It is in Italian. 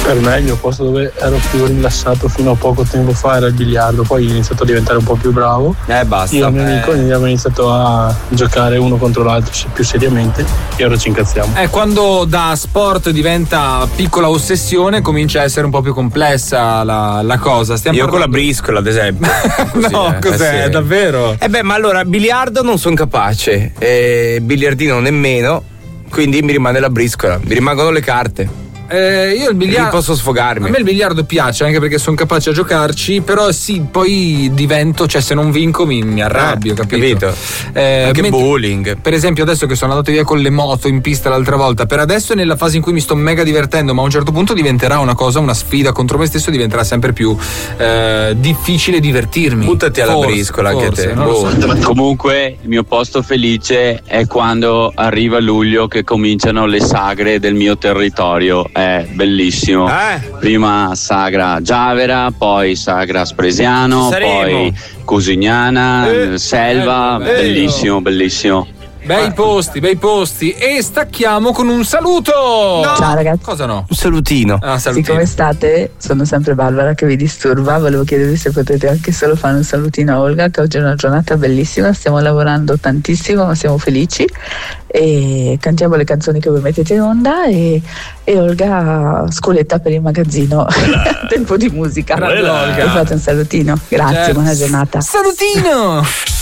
Per me il mio posto dove ero più rilassato fino a poco tempo fa era il biliardo, poi ho iniziato a diventare un po' più bravo. Basta. Io e il mio amico abbiamo iniziato a giocare uno contro l'altro più seriamente e ora ci incazziamo. Quando da sport diventa piccola ossessione comincia a essere un po' più complessa la cosa. Io con la briscola, ad esempio. Così, no, cos'è? Sì. Davvero? Ma allora, biliardo non sono capace, biliardino nemmeno, quindi mi rimane la briscola, mi rimangono le carte. Io il biliardo posso sfogarmi. A me il biliardo piace anche perché sono capace a giocarci, però sì, poi divento, cioè se non vinco mi arrabbio, capito? Anche bowling. Per esempio adesso che sono andato via con le moto in pista l'altra volta, per adesso è nella fase in cui mi sto mega divertendo, ma a un certo punto diventerà una sfida contro me stesso, diventerà sempre più difficile divertirmi. Buttati alla briscola anche te. Comunque il mio posto felice è quando arriva luglio che cominciano le sagre del mio territorio. È bellissimo. Prima Sagra Giavera, poi Sagra Spresiano, poi Cusignana, Selva. Bellissimo, bellissimo. Bei posti. E stacchiamo con un saluto. No. Ciao ragazzi. Cosa no? Un salutino. Sì, come state? Sono sempre Barbara che vi disturba. Volevo chiedervi se potete anche solo fare un salutino a Olga, che oggi è una giornata bellissima. Stiamo lavorando tantissimo, ma siamo felici e cantiamo le canzoni che voi mettete in onda e Olga scoletta per il magazzino Tempo di musica. Olga. E fate un salutino. Grazie, buona giornata. Salutino.